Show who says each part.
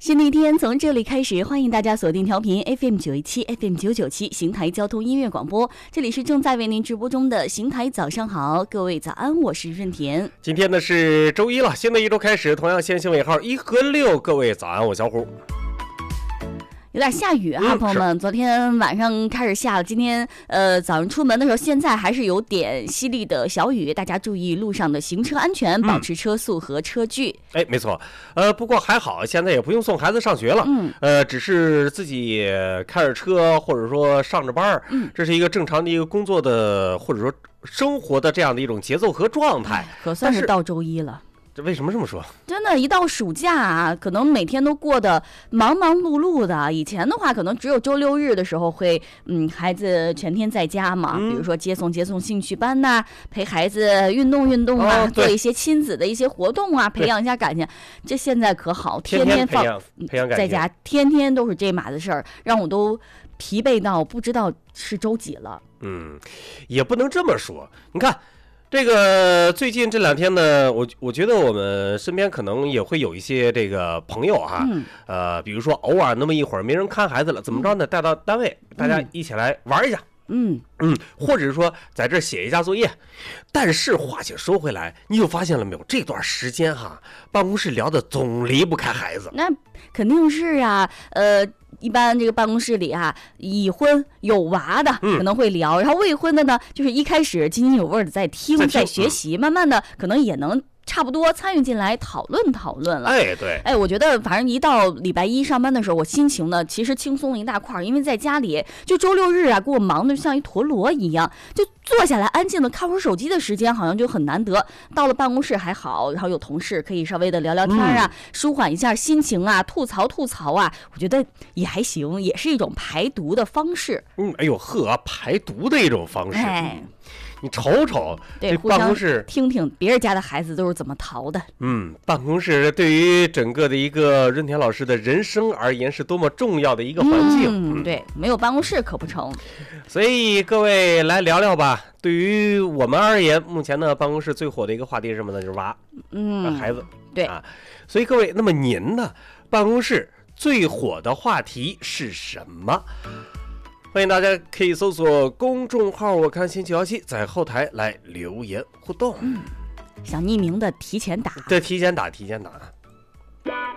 Speaker 1: 新的一天从这里开始，欢迎大家锁定调频 FM 917 FM 997邢台交通音乐广播，这里是正在为您直播中的邢台早上好，各位早安，我是润田。
Speaker 2: 今天呢是周一了，新的一周开始，同样先行尾号1和6，各位早安，我小虎。
Speaker 1: 有点下雨啊，朋友们，昨天晚上开始下了，今天早上出门的时候，现在还是有点淅沥的小雨，大家注意路上的行车安全，保持车速和车距。
Speaker 2: 哎，没错，不过还好，现在也不用送孩子上学了，只是自己开着车或者说上着班，这是一个正常的一个工作的或者说生活的这样的一种节奏和状态，
Speaker 1: 可算是到周一了。
Speaker 2: 这为什么这么说？
Speaker 1: 真的，一到暑假啊，可能每天都过得忙忙碌碌的。以前的话，可能只有周六日的时候会，孩子全天在家嘛，比如说接送兴趣班呐，陪孩子运动运动啊，做一些亲子的一些活动啊，培养一下感情。这现在可好，天天
Speaker 2: 培养感情，
Speaker 1: 在家，天天都是这码子事儿，让我都疲惫到不知道是周几了。
Speaker 2: 也不能这么说，你看。这个最近这2天呢，我觉得我们身边可能也会有一些这个朋友哈，比如说偶尔那么一会儿没人看孩子了，怎么着呢？带到单位，大家一起来玩一下，或者是说在这写一下作业。但是话且说回来，你有发现了没有？这段时间哈，办公室聊的总离不开孩子。
Speaker 1: 那肯定是啊，一般这个办公室里啊，已婚有娃的可能会聊，然后未婚的呢，就是一开始津津有味的在听，在学习，慢慢的可能也能差不多参与进来讨论了。
Speaker 2: 对，
Speaker 1: 我觉得反正一到礼拜一上班的时候，我心情呢其实轻松了一大块，因为在家里就周六日啊，给我忙得像一陀螺一样，就坐下来安静的看会儿手机的时间好像就很难得。到了办公室还好，然后有同事可以稍微的聊聊天啊，舒缓一下心情啊，吐槽啊，我觉得也还行，也是一种排毒的方式。
Speaker 2: 排毒的一种方式。你瞅瞅，
Speaker 1: 对，
Speaker 2: 这办公室
Speaker 1: 听听别人家的孩子都是怎么逃的。
Speaker 2: 办公室对于整个的一个润田老师的人生而言是多么重要的一个环境。
Speaker 1: 对，没有办公室可不成。
Speaker 2: 所以各位来聊聊吧。对于我们而言，目前呢，办公室最火的一个话题是什么呢？就是娃，孩子。
Speaker 1: 对
Speaker 2: 啊，所以各位，那么您呢，办公室最火的话题是什么？欢迎大家可以搜索公众号我看新917，在后台来留言互动。
Speaker 1: 想匿名的提前打。
Speaker 2: 对，提前打。